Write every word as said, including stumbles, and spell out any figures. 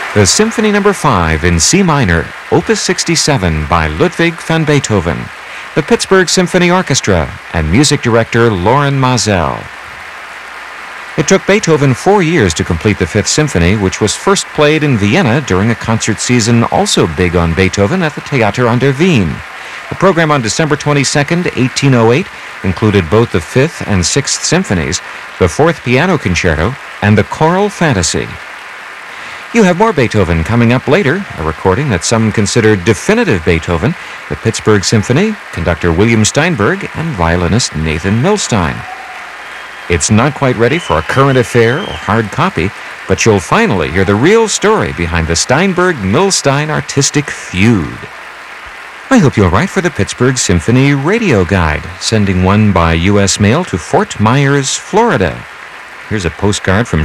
The Symphony Number five in C minor, Opus sixty-seven by Ludwig van Beethoven, the Pittsburgh Symphony Orchestra, and music director Loren Maazel. It took Beethoven four years to complete the Fifth Symphony, which was first played in Vienna during a concert season also big on Beethoven at the Theater an der Wien. The program on December twenty-second, eighteen oh eight, included both the Fifth and Sixth Symphonies, the Fourth Piano Concerto, and the Choral Fantasy. You have more Beethoven coming up later, a recording that some consider definitive Beethoven, the Pittsburgh Symphony, conductor William Steinberg, and violinist Nathan Milstein. It's not quite ready for a current affair or hard copy, but you'll finally hear the real story behind the Steinberg-Milstein artistic feud. I hope you'll write for the Pittsburgh Symphony Radio Guide, sending one by U S mail to Fort Myers, Florida. Here's a postcard from